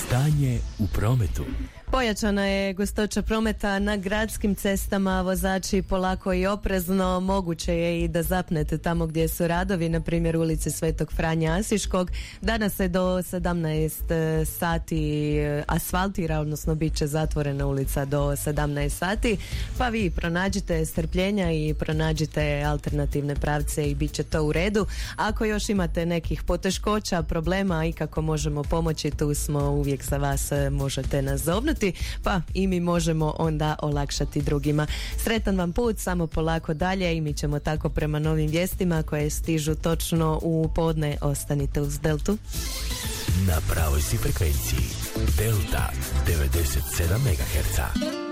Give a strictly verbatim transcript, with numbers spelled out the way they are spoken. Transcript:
Stanje u prometu. Pojačana je gustoća prometa na gradskim cestama, vozači polako i oprezno, moguće je i da zapnete tamo gdje su radovi, na primjer ulici Svetog Franje Asiškog. Danas se do sedamnaest sati asfaltira, odnosno bit će zatvorena ulica do sedamnaest sati, pa vi pronađite strpljenja i pronađite alternativne pravce i bit će to u redu. Ako još imate nekih poteškoća, problema i kako možemo pomoći, tu smo uvijek za vas, možete nas zovnuti, pa i mi možemo onda olakšati drugima. Sretan vam put, samo polako dalje i mi ćemo tako prema novim vijestima koje stižu točno u podne. Ostanite uz Deltu. Na pravoj si frekvenciji Delta devedeset sedam megaherca.